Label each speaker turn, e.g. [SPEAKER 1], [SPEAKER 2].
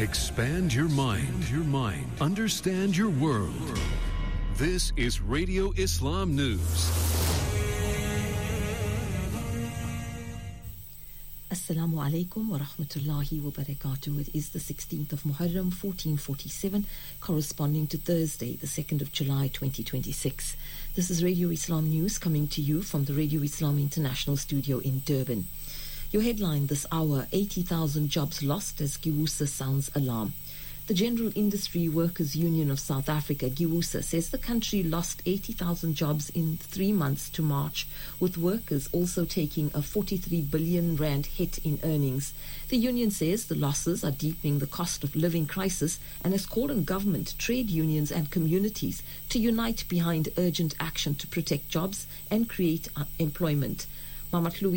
[SPEAKER 1] Expand your mind. Understand your world. This is Radio Islam News.
[SPEAKER 2] Assalamu alaikum wa rahmatullahi wa barakatuh. It is the 16th of Muharram 1447, corresponding to Thursday, the 2nd of July 2026. This is Radio Islam News coming to you from the Radio Islam International Studio in Durban. Your headline this hour: 80,000 jobs lost as GIWUSA sounds alarm. The General Industry Workers Union of South Africa, GIWUSA, says the country lost 80,000 jobs in 3 months to March, with workers also taking a 43 billion rand hit in earnings. The union says the losses are deepening the cost of living crisis and has called on government, trade unions and communities to unite behind urgent action to protect jobs and create employment. Mamat